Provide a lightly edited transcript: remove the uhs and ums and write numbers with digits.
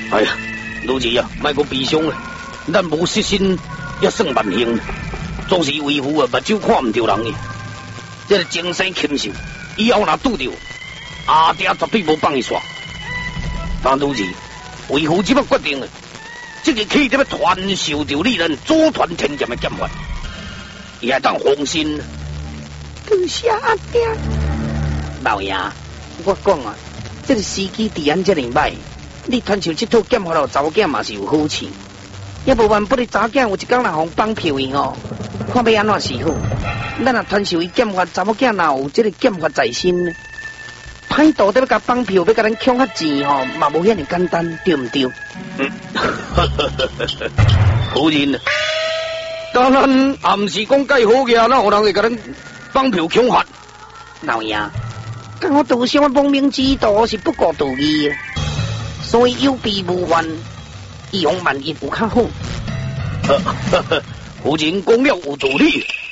哎呀，老二啊，莫个悲伤啊！咱无失身也算万幸，总是为父啊，目睭看唔着人嘅。这个精神禽兽，以后若拄着阿爹，绝对无放伊煞。但老二，为父即摆决定啊，这个企得要传授着你咱祖传天剑的剑法，伊还当放心。 多谢阿爹。老爷，我讲啊，这个时机治安这么歹，你传授这套剑法，查某囝嘛是有好处。也无万不你查某囝有一天若互绑票伊吼，看要安怎是好。咱若传授伊剑法，查某囝若有这个剑法在身呢，歹道得要甲绑票，要甲咱抢遐钱吼，嘛无遐尼简单，对毋对？ 夫人，当然也毋是讲介好嘅，哪有人会甲咱绑票抢法？ 老爷，敢我杜小我亡命之徒是不顾道义，所以有备无患，以防万一有较好。 夫人讲了有道理。